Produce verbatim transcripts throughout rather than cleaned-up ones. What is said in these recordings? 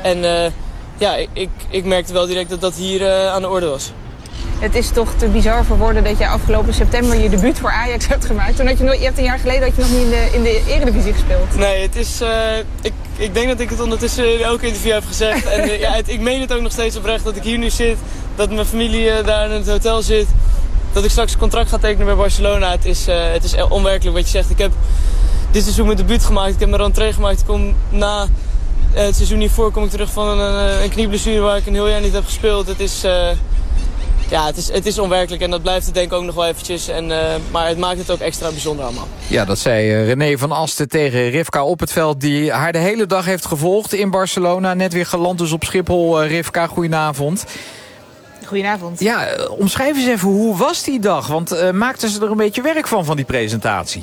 En uh, ja, ik, ik, ik merkte wel direct dat dat hier uh, aan de orde was. Het is toch te bizar voor woorden dat je afgelopen september je debuut voor Ajax hebt gemaakt. Toen had je, nog, je hebt een jaar geleden had je nog niet in de, in de Eredivisie gespeeld. Nee, het is, uh, ik, ik denk dat ik het ondertussen in elke interview heb gezegd. En uh, ja, het, ik meen het ook nog steeds oprecht dat ik hier nu zit. Dat mijn familie uh, daar in het hotel zit. Dat ik straks een contract ga tekenen bij Barcelona. Het is, uh, het is onwerkelijk wat je zegt. Ik heb dit seizoen mijn debuut gemaakt. Ik heb mijn rentree gemaakt. Ik kom na uh, het seizoen hiervoor kom ik terug van een, een knieblessure waar ik een heel jaar niet heb gespeeld. Het is... Uh, Ja, het is, het is onwerkelijk en dat blijft het denk ik ook nog wel eventjes. En, uh, maar het maakt het ook extra bijzonder allemaal. Ja, dat zei uh, René van Asten tegen Rivka op het veld... die haar de hele dag heeft gevolgd in Barcelona. Net weer geland dus op Schiphol. Uh, Rivka, goedenavond. Goedenavond. Ja, uh, omschrijf eens even, hoe was die dag? Want uh, maakten ze er een beetje werk van, van die presentatie?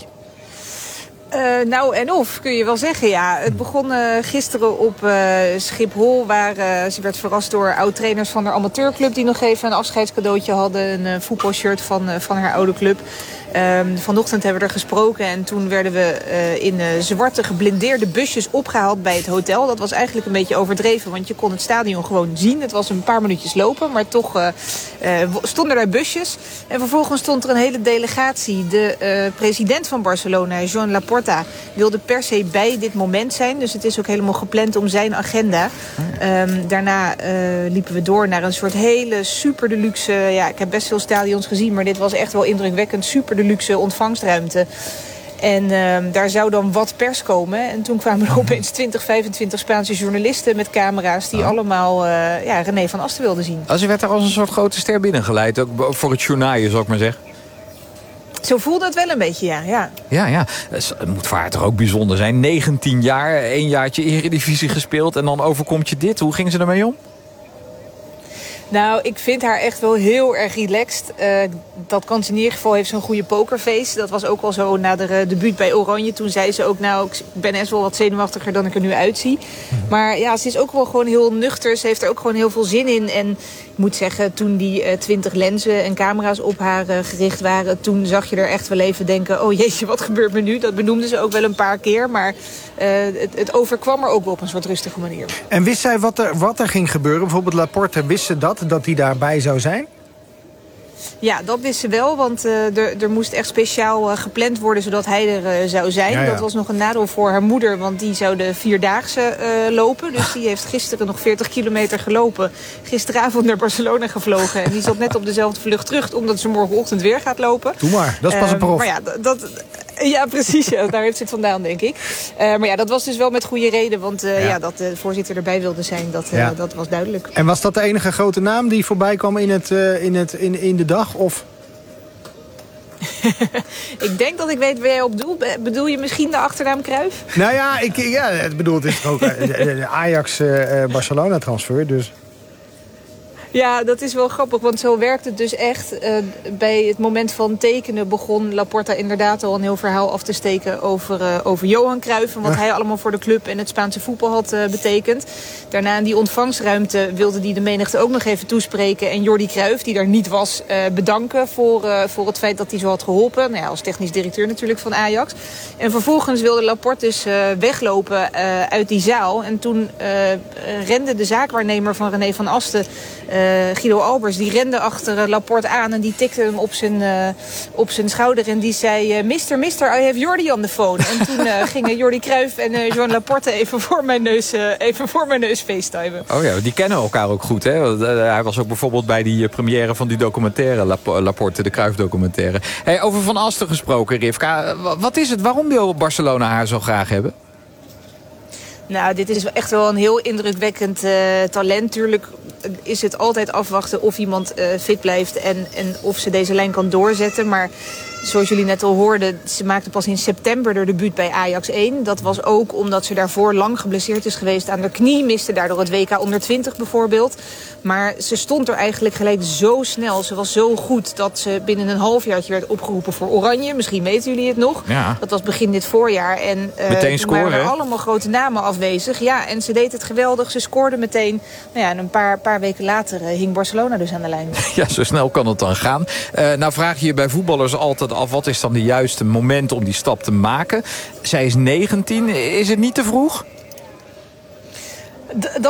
Uh, nou en of, kun je wel zeggen, ja. Het begon uh, gisteren op uh, Schiphol, waar uh, ze werd verrast door oud-trainers van haar amateurclub... die nog even een afscheidscadeautje hadden, een uh, voetbalshirt van, uh, van haar oude club. Um, vanochtend hebben we er gesproken en toen werden we uh, in uh, zwarte geblindeerde busjes opgehaald bij het hotel. Dat was eigenlijk een beetje overdreven, want je kon het stadion gewoon zien. Het was een paar minuutjes lopen, maar toch uh, uh, stonden daar busjes. En vervolgens stond er een hele delegatie. De uh, president van Barcelona, Joan Laporta, wilde per se bij dit moment zijn. Dus het is ook helemaal gepland om zijn agenda. Um, daarna uh, liepen we door naar een soort hele super deluxe... Ja, ik heb best veel stadions gezien, maar dit was echt wel indrukwekkend. Super deluxe ontvangstruimte. En uh, daar zou dan wat pers komen. En toen kwamen er opeens twintig, vijfentwintig Spaanse journalisten met camera's... die oh. allemaal uh, ja, René van Asten wilden zien. Als je werd daar als een soort grote ster binnengeleid. Ook voor het journaal, zou ik maar zeggen. Zo voelde het wel een beetje, ja. Ja, ja. ja. Het moet voor haar toch ook bijzonder zijn. negentien jaar, één jaartje Eredivisie gespeeld... en dan overkomt je dit. Hoe ging ze ermee om? Nou, ik vind haar echt wel heel erg relaxed. Uh, dat kan ze in ieder geval, heeft ze een goede pokerface. Dat was ook wel zo na de uh, debuut bij Oranje. Toen zei ze ook, nou, ik ben echt wel wat zenuwachtiger dan ik er nu uitzie. Maar ja, ze is ook wel gewoon heel nuchter. Ze heeft er ook gewoon heel veel zin in. En ik moet zeggen, toen die uh, twintig lenzen en camera's op haar uh, gericht waren... toen zag je er echt wel even denken, oh jeetje, wat gebeurt me nu? Dat benoemde ze ook wel een paar keer. Maar uh, het, het overkwam er ook wel op een soort rustige manier. En wist zij wat er, wat er ging gebeuren? Bijvoorbeeld Laporte, wist ze dat? Dat hij daarbij zou zijn? Ja, dat wist ze wel, want uh, er, er moest echt speciaal uh, gepland worden zodat hij er uh, zou zijn. Ja, ja. Dat was nog een nadeel voor haar moeder, want die zou de Vierdaagse uh, lopen. Dus die heeft gisteren nog veertig kilometer gelopen. Gisteravond naar Barcelona gevlogen en die zat net op dezelfde vlucht terug, omdat ze morgenochtend weer gaat lopen. Doe maar, dat is pas een prof. Uh, maar ja, dat... Ja, precies. Ja, daar heeft ze het vandaan, denk ik. Uh, maar ja, dat was dus wel met goede reden. Want uh, ja. ja, dat de voorzitter erbij wilde zijn, dat, uh, ja. dat was duidelijk. En was dat de enige grote naam die voorbij kwam in, het, uh, in, het, in, in de dag? Of... Ik denk dat ik weet waar jij op doelt. Bedoel je misschien de achternaam Cruijff? Nou ja, ik, ja het bedoel, het is ook de Ajax-Barcelona-transfer, dus... Ja, dat is wel grappig, want zo werkt het dus echt. Uh, bij het moment van tekenen begon Laporta inderdaad al een heel verhaal af te steken over, uh, over Johan Cruijff en wat ja. hij allemaal voor de club en het Spaanse voetbal had uh, betekend. Daarna in die ontvangstruimte wilde hij de menigte ook nog even toespreken en Jordi Cruijff, die daar niet was, uh, bedanken voor, uh, voor het feit dat hij zo had geholpen. Nou ja, als technisch directeur natuurlijk van Ajax. En vervolgens wilde Laporte dus uh, weglopen uh, uit die zaal. En toen uh, rende de zaakwaarnemer van René van Asten, Uh, Guido Albers, die rende achter uh, Laporte aan en die tikte hem op zijn, uh, op zijn schouder en die zei, uh, mister, mister, I have Jordi on the phone. En toen uh, gingen Jordi Cruijff en uh, Joan Laporte even voor mijn neus, uh, even voor mijn neus facetimen. Oh ja, die kennen elkaar ook goed, hè? Uh, hij was ook bijvoorbeeld bij die uh, première van die documentaire, Lap Laporte, de Cruijff documentaire. Hey, over Van Asten gesproken, Rivka, uh, wat is het? Waarom wil Barcelona haar zo graag hebben? Nou, dit is echt wel een heel indrukwekkend uh, talent. Tuurlijk is het altijd afwachten of iemand uh, fit blijft en, en of ze deze lijn kan doorzetten. Maar zoals jullie net al hoorden, ze maakte pas in september de debuut bij Ajax één. Dat was ook omdat ze daarvoor lang geblesseerd is geweest aan haar knie. Miste daardoor het W K onder twintig bijvoorbeeld. Maar ze stond er eigenlijk gelijk zo snel. Ze was zo goed dat ze binnen een halfjaartje werd opgeroepen voor Oranje. Misschien weten jullie het nog. Ja. Dat was begin dit voorjaar. En uh, meteen scoren, waren er allemaal grote namen afwezig. Ja, en ze deed het geweldig. Ze scoorde meteen. Nou ja, en een paar, paar weken later uh, hing Barcelona dus aan de lijn. Ja, zo snel kan het dan gaan. Uh, nou vraag je je bij voetballers altijd af, wat is dan de juiste moment om die stap te maken? Zij is negentien. Is het niet te vroeg? D dat